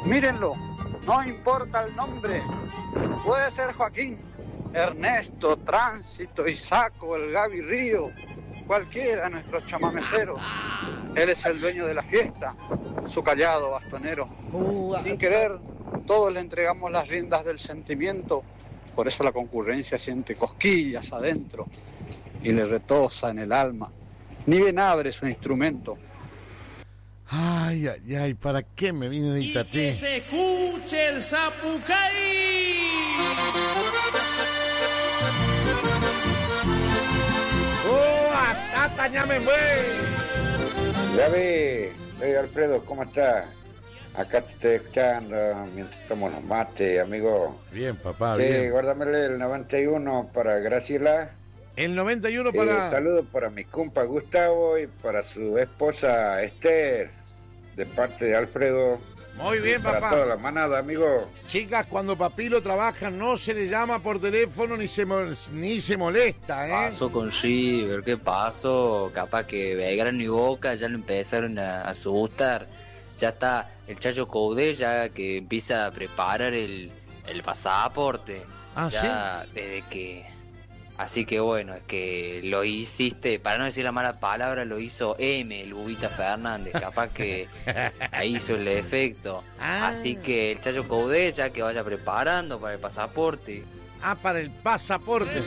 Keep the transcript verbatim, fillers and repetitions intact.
Mírenlo, no importa el nombre. Puede ser Joaquín, Ernesto, Tránsito, Isaco, el Gaby Río, cualquiera de nuestros chamameceros. Él es el dueño de la fiesta, su callado bastonero. Sin querer, todos le entregamos las riendas del sentimiento. Por eso la concurrencia siente cosquillas adentro y le retosa en el alma. Ni bien abre su instrumento. Ay, ay, ay, ¿para qué me vine de Itatí? Y que se escuche el zapucay. ¡Oh, atata, ya me voy! Ya ve, soy Alfredo, ¿cómo estás? Acá te estoy escuchando mientras tomo los mates, amigo. Bien, papá, sí, bien. guárdamele el noventa y uno para Graciela. El noventa y uno para... Eh, saludos para mi compa Gustavo y para su esposa Esther, de parte de Alfredo. Muy bien, para papá. Para toda la manada, amigo. Chicas, cuando Papilo trabaja no se le llama por teléfono ni se, ni se molesta, ¿eh? Pasó con River, ¿qué pasó? Capaz que Belgrano y Boca ya lo empezaron a asustar. Ya está el Chacho Coudet ya que empieza a preparar el, el pasaporte. Ah, ya ¿sí? Desde que... Así que bueno, es que lo hiciste, para no decir la mala palabra, lo hizo M, el Bubita Fernández, capaz que ahí hizo el efecto. Ah. Así que el Chacho Coudet ya que vaya preparando para el pasaporte. Ah, para el pasaporte.